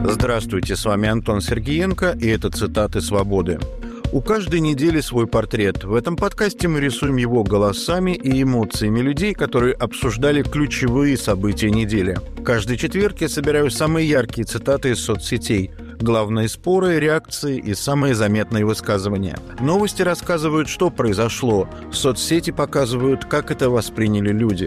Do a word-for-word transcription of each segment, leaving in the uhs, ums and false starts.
Здравствуйте, с вами Антон Сергеенко, и это «Цитаты свободы». У каждой недели свой портрет. В этом подкасте мы рисуем его голосами и эмоциями людей, которые обсуждали ключевые события недели. Каждый четверг я собираю самые яркие цитаты из соцсетей, главные споры, реакции и самые заметные высказывания. Новости рассказывают, что произошло. Соцсети показывают, как это восприняли люди.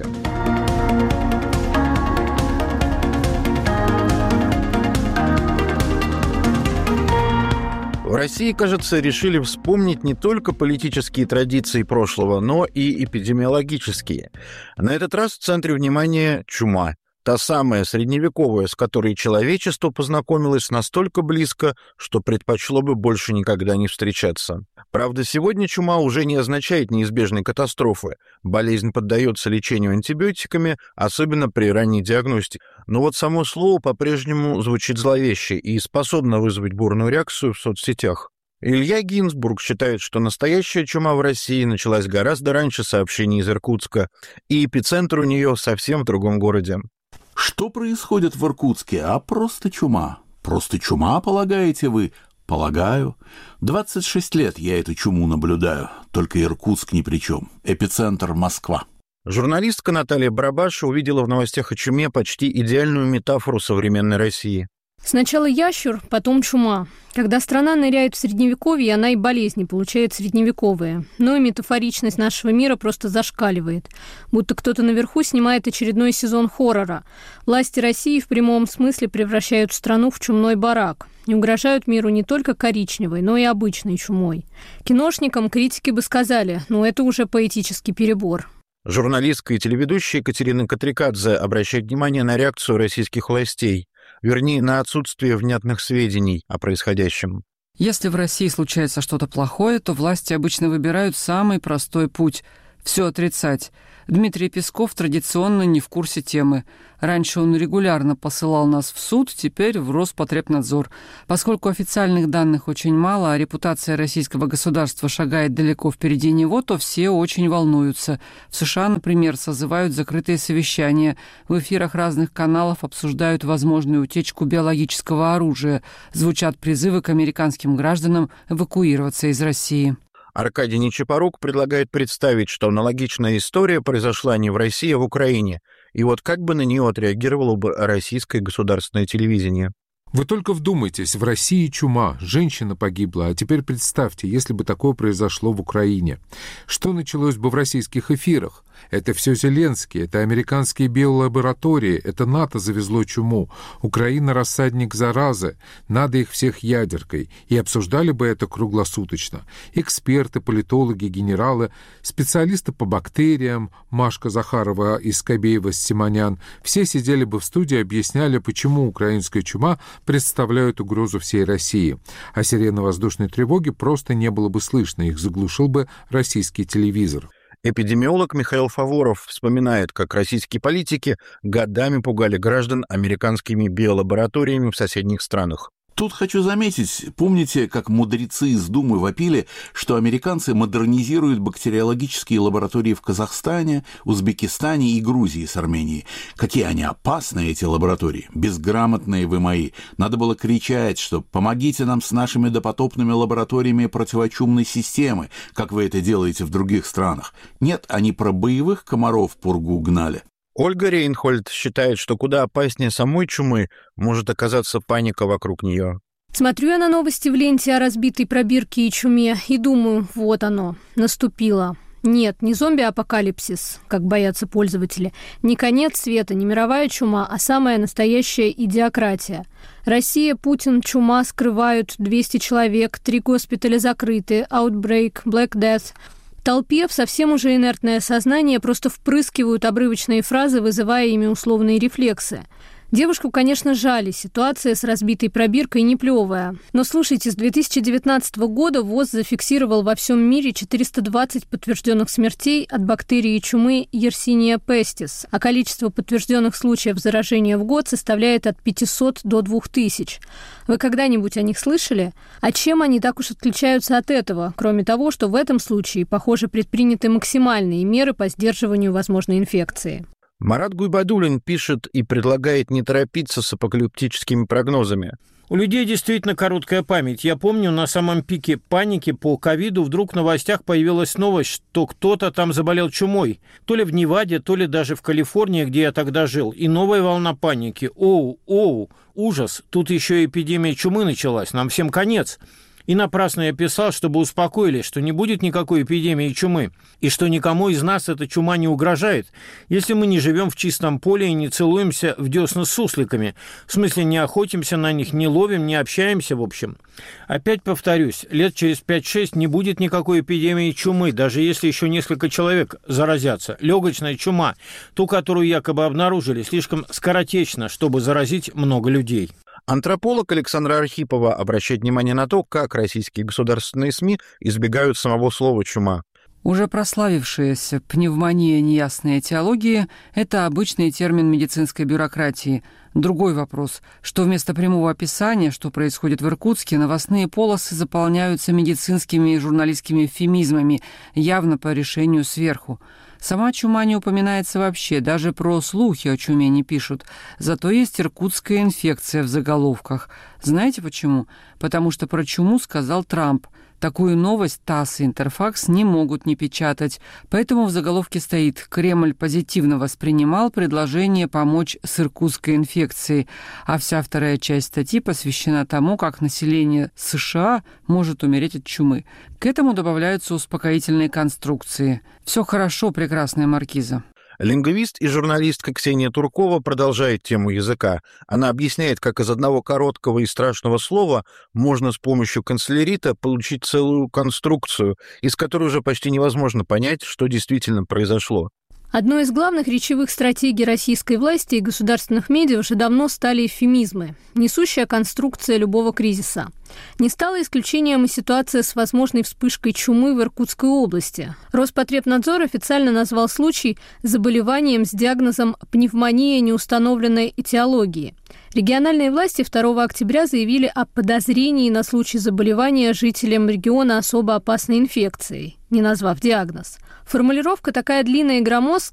В России, кажется, решили вспомнить не только политические традиции прошлого, но и эпидемиологические. На этот раз в центре внимания чума. Та самая средневековая, с которой человечество познакомилось настолько близко, что предпочло бы больше никогда не встречаться. Правда, сегодня чума уже не означает неизбежной катастрофы. Болезнь поддается лечению антибиотиками, особенно при ранней диагностике. Но вот само слово по-прежнему звучит зловеще и способно вызвать бурную реакцию в соцсетях. Илья Гинзбург считает, что настоящая чума в России началась гораздо раньше сообщений из Иркутска, и эпицентр у нее совсем в другом городе. Что происходит в Иркутске? А просто чума. Просто чума, полагаете вы? Полагаю. двадцать шесть лет я эту чуму наблюдаю. Только Иркутск ни при чем. Эпицентр Москва. Журналистка Наталья Барабаша увидела в новостях о чуме почти идеальную метафору современной России. Сначала ящур, потом чума. Когда страна ныряет в средневековье, она и болезни получает средневековые. Но и метафоричность нашего мира просто зашкаливает. Будто кто-то наверху снимает очередной сезон хоррора. Власти России в прямом смысле превращают страну в чумной барак. И угрожают миру не только коричневой, но и обычной чумой. Киношникам критики бы сказали, ну это уже поэтический перебор. Журналистка и телеведущая Екатерина Катрикадзе обращает внимание на реакцию российских властей. Вернее, на отсутствие внятных сведений о происходящем. Если в России случается что-то плохое, то власти обычно выбирают самый простой путь – все отрицать. Дмитрий Песков традиционно не в курсе темы. Раньше он регулярно посылал нас в суд, теперь в Роспотребнадзор. Поскольку официальных данных очень мало, а репутация российского государства шагает далеко впереди него, то все очень волнуются. В США, например, созывают закрытые совещания. В эфирах разных каналов обсуждают возможную утечку биологического оружия. Звучат призывы к американским гражданам эвакуироваться из России. Аркадий Нечапорук предлагает представить, что аналогичная история произошла не в России, а в Украине. И вот как бы на нее отреагировало бы российское государственное телевидение? Вы только вдумайтесь, в России чума, женщина погибла, а теперь представьте, если бы такое произошло в Украине. Что началось бы в российских эфирах? Это все Зеленский, это американские биолаборатории, это НАТО завезло чуму, Украина — рассадник заразы, надо их всех ядеркой. И обсуждали бы это круглосуточно. Эксперты, политологи, генералы, специалисты по бактериям, Машка Захарова и Скобеева-Симонян, все сидели бы в студии и объясняли, почему украинская чума представляют угрозу всей России. А сирены воздушной тревоги просто не было бы слышно, их заглушил бы российский телевизор. Эпидемиолог Михаил Фаворов вспоминает, как российские политики годами пугали граждан американскими биолабораториями в соседних странах. Тут хочу заметить, помните, как мудрецы из Думы вопили, что американцы модернизируют бактериологические лаборатории в Казахстане, Узбекистане и Грузии с Арменией? Какие они опасные, эти лаборатории, безграмотные вы мои. Надо было кричать, что помогите нам с нашими допотопными лабораториями противочумной системы, как вы это делаете в других странах. Нет, они про боевых комаров пургу гнали. Ольга Рейнхольд считает, что куда опаснее самой чумы может оказаться паника вокруг нее. Смотрю я на новости в ленте о разбитой пробирке и чуме и думаю, вот оно, наступило. Нет, не зомби-апокалипсис, как боятся пользователи, не конец света, не мировая чума, а самая настоящая идиократия. Россия, Путин, чума скрывают двести человек, три госпиталя закрыты, Outbreak, Black Death. Толпе в совсем уже инертное сознание просто впрыскивают обрывочные фразы, вызывая ими условные рефлексы. Девушку, конечно, жали, ситуация с разбитой пробиркой не плевая. Но слушайте, с две тысячи девятнадцатого года ВОЗ зафиксировал во всем мире четыреста двадцать подтвержденных смертей от бактерии чумы Yersinia pestis, а количество подтвержденных случаев заражения в год составляет от пятисот до двух тысяч. Вы когда-нибудь о них слышали? А чем они так уж отличаются от этого, кроме того, что в этом случае, похоже, предприняты максимальные меры по сдерживанию возможной инфекции? Марат Гуйбадуллин пишет и предлагает не торопиться с апокалиптическими прогнозами. У людей действительно короткая память. Я помню, на самом пике паники по ковиду вдруг в новостях появилась новость, что кто-то там заболел чумой. То ли в Неваде, то ли даже в Калифорнии, где я тогда жил. И новая волна паники. Оу, оу, ужас. Тут еще эпидемия чумы началась. Нам всем конец. И напрасно я писал, чтобы успокоились, что не будет никакой эпидемии чумы, и что никому из нас эта чума не угрожает, если мы не живем в чистом поле и не целуемся в десна с сусликами, в смысле не охотимся на них, не ловим, не общаемся, в общем. Опять повторюсь, лет через пять-шесть не будет никакой эпидемии чумы, даже если еще несколько человек заразятся. Легочная чума, ту, которую якобы обнаружили, слишком скоротечна, чтобы заразить много людей. Антрополог Александра Архипова обращает внимание на то, как российские государственные СМИ избегают самого слова «чума». Уже прославившаяся пневмония неясной этиологии – это обычный термин медицинской бюрократии. Другой вопрос, что вместо прямого описания, что происходит в Иркутске, новостные полосы заполняются медицинскими и журналистскими эвфемизмами, явно по решению сверху. Сама чума не упоминается вообще, даже про слухи о чуме не пишут. Зато есть иркутская инфекция в заголовках. Знаете почему? Потому что про чуму сказал Трамп. Такую новость ТАСС и Интерфакс не могут не печатать. Поэтому в заголовке стоит: «Кремль позитивно воспринимал предложение помочь с иркутской инфекцией». А вся вторая часть статьи посвящена тому, как население США может умереть от чумы. К этому добавляются успокоительные конструкции. Все хорошо, прекрасная маркиза. Лингвист и журналистка Ксения Туркова продолжает тему языка. Она объясняет, как из одного короткого и страшного слова можно с помощью канцелярита получить целую конструкцию, из которой уже почти невозможно понять, что действительно произошло. Одной из главных речевых стратегий российской власти и государственных медиа уже давно стали эвфемизмы, несущая конструкция любого кризиса. Не стала исключением и ситуация с возможной вспышкой чумы в Иркутской области. Роспотребнадзор официально назвал случай заболеванием с диагнозом пневмония неустановленной этиологии. Региональные власти второго октября заявили о подозрении на случай заболевания жителям региона особо опасной инфекцией, не назвав диагноз. Формулировка такая длинная и громоздкая,